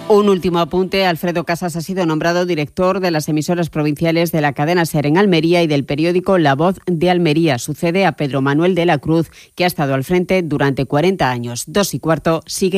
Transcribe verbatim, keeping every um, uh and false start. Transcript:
Un último apunte. Alfredo Casas ha sido nombrado director de las emisoras provinciales de la cadena SER en Almería y del periódico La Voz de Almería. Sucede a Pedro Manuel de la Cruz, que ha estado al frente durante cuarenta años. Dos y cuarto, sigue